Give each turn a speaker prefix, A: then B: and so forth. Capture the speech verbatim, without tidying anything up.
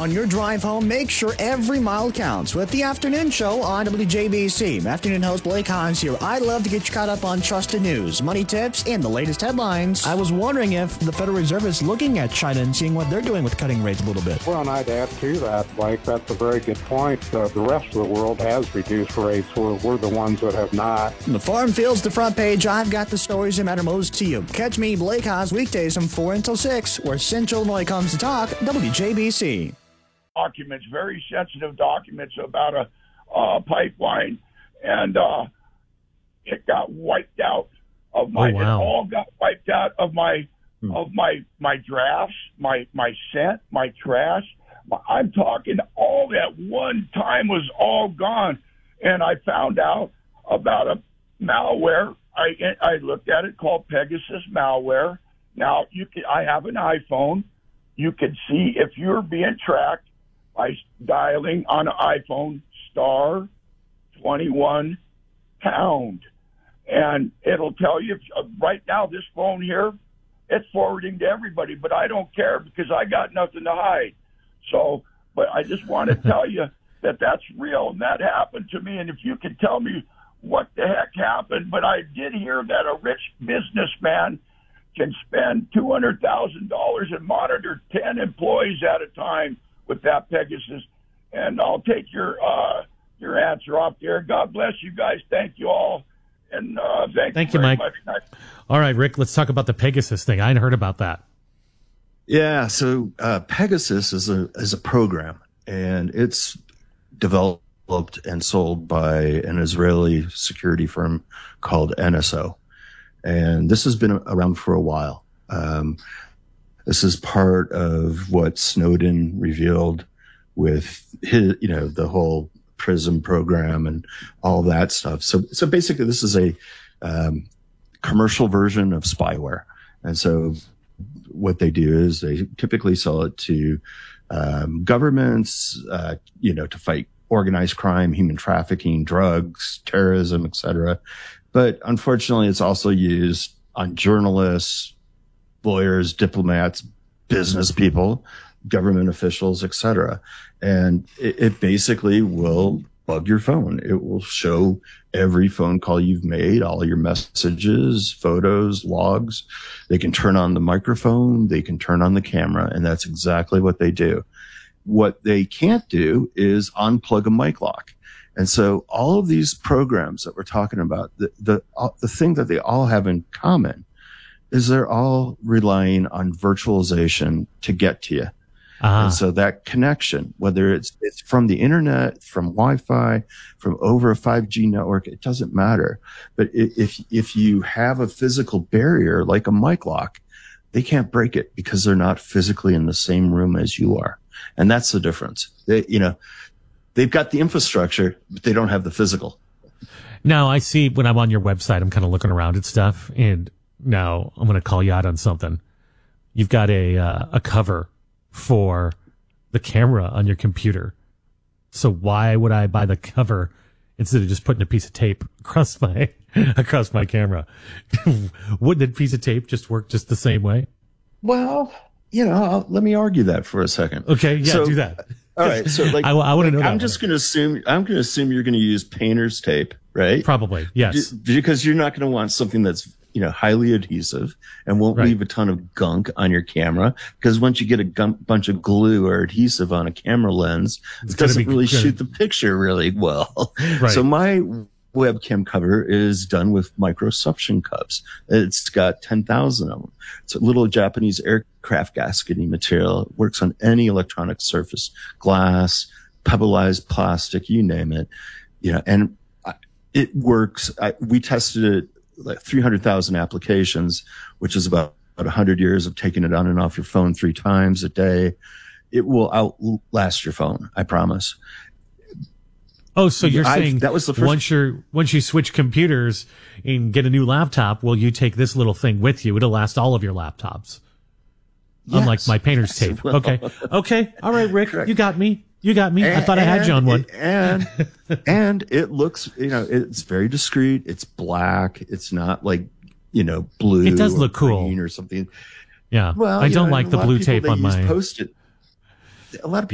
A: On your drive home, make sure every mile counts with the Afternoon Show on W J B C. Afternoon host Blake Hans here. I'd love to get you caught up on trusted news, money tips, and the latest headlines. I was wondering if the Federal Reserve is looking at China and seeing what they're doing with cutting rates a little bit.
B: Well, and I'd add to that, Blake, that's a very good point. Uh, the rest of the world has reduced rates. We're, we're the ones that have not.
A: From the farm fields to the front page, I've got the stories that matter most to you. Catch me, Blake Hans, weekdays from four until six, where Central Illinois comes to talk, W J B C.
C: Documents, very sensitive documents about a uh, pipeline, and uh, it got wiped out of my.
D: Oh, wow.
C: It all got wiped out of my hmm. of my my drafts, my my scent, my trash. I'm talking all that one time was all gone, and I found out about a malware. I I looked at it called Pegasus malware. Now you can. I have an iPhone. You can see if you're being tracked by dialing on an iPhone star twenty-one pound. And it'll tell you, if, uh, right now, this phone here, it's forwarding to everybody, but I don't care because I got nothing to hide. So, but I just want to tell you that that's real, and that happened to me. And if you could tell me what the heck happened, but I did hear that a rich businessman can spend two hundred thousand dollars and monitor ten employees at a time with that Pegasus. And I'll take your uh, your answer off there. God bless you guys. Thank you all. And uh, thank,
D: thank
C: you,
D: you,
C: very
D: Mike.
C: much.
D: All right, Rick, let's talk about the Pegasus thing. I hadn't heard about that.
E: Yeah, so uh, Pegasus is a is a program, and it's developed and sold by an Israeli security firm called N S O. And this has been around for a while. Um, This is part of what Snowden revealed with his, you know, the whole PRISM program and all that stuff. So, so basically this is a, um, commercial version of spyware. And so what they do is they typically sell it to, um, governments, uh, you know, to fight organized crime, human trafficking, drugs, terrorism, et cetera. But unfortunately, it's also used on journalists, lawyers, diplomats, business people, government officials, et cetera. And it, it basically will bug your phone. It will show every phone call you've made, all your messages, photos, logs. They can turn on the microphone. They can turn on the camera. And that's exactly what they do. What they can't do is unplug a mic lock. And so all of these programs that we're talking about, the, the, uh, the thing that they all have in common is they're all relying on virtualization to get to you. Uh-huh. And so that connection, whether it's, it's from the internet, from Wi-Fi, from over a five G network, it doesn't matter. But if, if you have a physical barrier like a mic lock, they can't break it because they're not physically in the same room as you are. And that's the difference. They, you know, they've got the infrastructure, but they don't have the physical.
D: Now I see when I'm on your website, I'm kind of looking around at stuff, and now I'm going to call you out on something. You've got a uh, a cover for the camera on your computer. So why would I buy the cover instead of just putting a piece of tape across my across my camera? Wouldn't a piece of tape just work just the same way?
E: Well, you know, I'll, let me argue that for a second.
D: Okay, yeah,
E: so,
D: do that.
E: All right, so like
D: I, I want to know.
E: Like,
D: that
E: I'm just going to assume I'm going to assume you're going to use painter's tape, right?
D: Probably, yes.
E: Because you're not going to want something that's, you know, highly adhesive and won't
D: Right.
E: leave a ton of gunk on your camera. Because once you get a gun- bunch of glue or adhesive on a camera lens,
D: It's
E: it
D: gonna
E: doesn't
D: be
E: really
D: good.
E: shoot the picture really well.
D: Right.
E: So my webcam cover is done with microsuction cups. It's got ten thousand of them. It's a little Japanese aircraft gasketing material. It works on any electronic surface, glass, pebbleized plastic, you name it. You know, and I- it works. I, we tested it like three hundred thousand applications, which is about, about one hundred years of taking it on and off your phone three times a day. It will outlast your phone, I promise.
D: Oh, so you're
E: I've-
D: saying
E: that was the first-
D: once you're once you switch computers and get a new laptop, well, you take this little thing with you. It'll last all of your laptops.
E: Yes.
D: Unlike my painter's
E: Yes, it
D: tape.
E: will.
D: Okay. Okay. All right, Rick.
E: Correct.
D: You got me. You got me. I
E: And-
D: thought I had you on one.
E: And, and it looks, you know, it's very discreet. It's black. It's not like, you know, blue.
D: It does
E: or
D: look cool.
E: green or something.
D: Yeah.
E: Well,
D: I
E: you
D: don't
E: know,
D: like
E: a
D: the
E: lot of
D: blue
E: people,
D: tape
E: they
D: on
E: use
D: my.
E: Post-it. A lot of